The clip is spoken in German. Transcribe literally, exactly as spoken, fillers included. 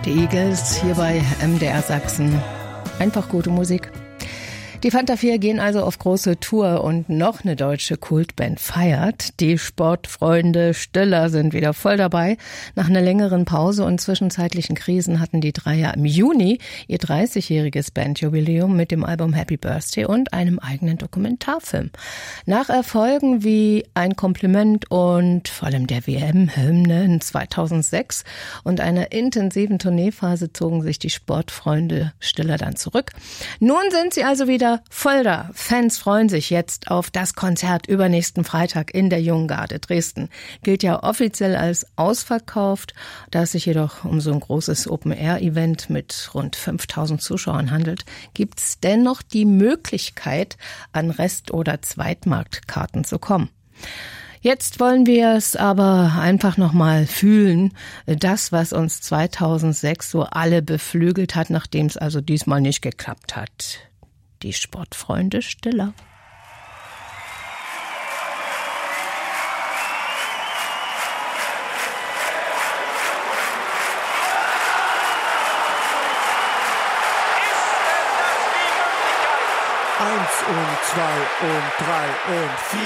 Die Eagles hier bei M D R Sachsen. Einfach gute Musik. Die Fanta vier gehen also auf große Tour und noch eine deutsche Kultband feiert. Die Sportfreunde Stiller sind wieder voll dabei. Nach einer längeren Pause und zwischenzeitlichen Krisen hatten die drei ja im Juni ihr dreißigjähriges Bandjubiläum mit dem Album Happy Birthday und einem eigenen Dokumentarfilm. Nach Erfolgen wie Ein Kompliment und vor allem der W M-Hymne in zweitausendsechs und einer intensiven Tourneephase zogen sich die Sportfreunde Stiller dann zurück. Nun sind sie also wieder voll da. Fans freuen sich jetzt auf das Konzert übernächsten Freitag in der Jungen Garde Dresden. Gilt ja offiziell als ausverkauft. Da es sich jedoch um so ein großes Open-Air-Event mit rund fünftausend Zuschauern handelt, gibt es dennoch die Möglichkeit, an Rest- oder Zweitmarktkarten zu kommen. Jetzt wollen wir es aber einfach nochmal fühlen, das, was uns zweitausendsechs so alle beflügelt hat, nachdem es also diesmal nicht geklappt hat. Die Sportfreunde Stiller. Eins und zwei und drei und vier.